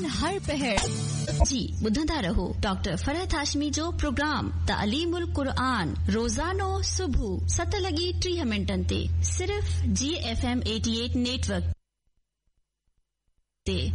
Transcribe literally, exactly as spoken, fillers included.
क़ुरान हर पहर जी ॿुधंदा रहो डॉक्टर फरहत हाशमी जो प्रोग्राम तालीमुल क़ुरान रोज़ानो सुबह सत लगी टीह मिनटनि ते सिर्फ़ जी एफ एम अठासी नेटवर्क ते।